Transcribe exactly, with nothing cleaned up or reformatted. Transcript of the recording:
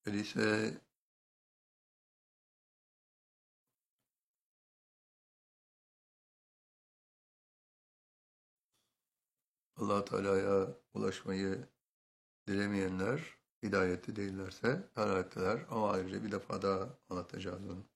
Öyleyse Allah Teala'ya ulaşmayı dilemeyenler hidayetli değillerse herhaldeler ama ayrıca bir defa daha anlatacağız onu.